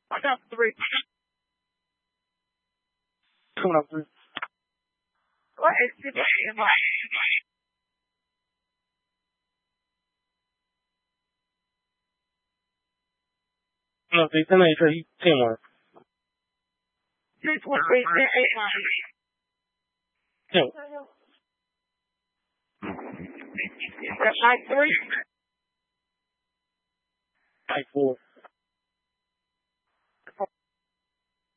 I got three. Coming up three. What is it? No, they send a teamwork. This one, wait, two. That's like three. Like four.